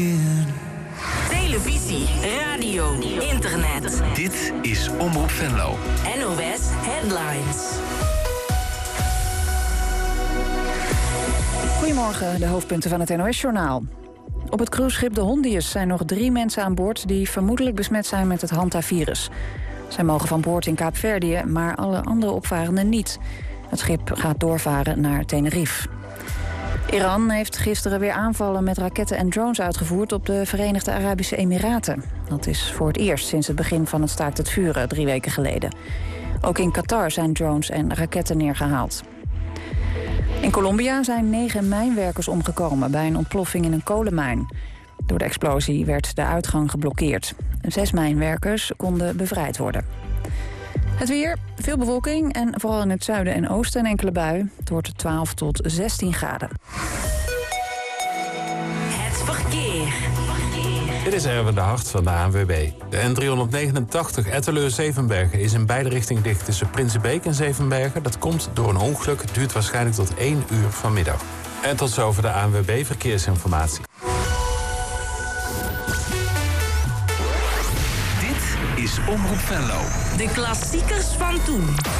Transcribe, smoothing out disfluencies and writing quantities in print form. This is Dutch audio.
Televisie, radio, internet. Dit is Omroep Venlo. NOS Headlines. Goedemorgen, de hoofdpunten van het NOS-journaal. Op het cruiseschip de Hondius zijn nog 3 mensen aan boord die vermoedelijk besmet zijn met het Hanta-virus. Zij mogen van boord in Kaapverdië, maar alle andere opvarenden niet. Het schip gaat doorvaren naar Tenerife. Iran heeft gisteren weer aanvallen met raketten en drones uitgevoerd op de Verenigde Arabische Emiraten. Dat is voor het eerst sinds het begin van het staakt het vuren 3 weken geleden. Ook in Qatar zijn drones en raketten neergehaald. In Colombia zijn 9 mijnwerkers omgekomen bij een ontploffing in een kolenmijn. Door de explosie werd de uitgang geblokkeerd. 6 mijnwerkers konden bevrijd worden. Het weer, veel bewolking en vooral in het zuiden en oosten een enkele bui. Het wordt 12 tot 16 graden. Het verkeer. Dit is Erwin de Hart van de ANWB. De N389 Etteleur-Zevenbergen is in beide richtingen dicht tussen Prinsenbeek en Zevenbergen. Dat komt door een ongeluk. Het duurt waarschijnlijk tot 1 uur vanmiddag. En tot zover de ANWB Verkeersinformatie. Dit is Omroep Venlo. De klassiekers van toen.